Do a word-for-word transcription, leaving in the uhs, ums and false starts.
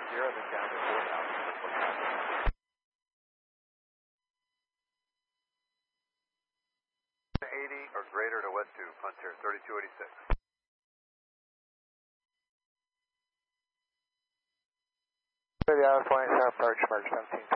zero, then down to four thousand. eighty or greater to west two, Frontier thirty-two eighty-six. The Alpha Point, South approach, Mark seventeen